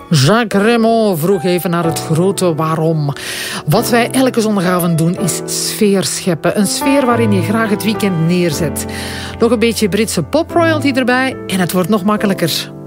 Jacques Raymond vroeg even naar het grote waarom. Wat wij elke zondagavond doen is sfeer scheppen. Een sfeer waarin je graag het weekend neerzet. Nog een beetje Britse poproyalty erbij en het wordt nog makkelijker.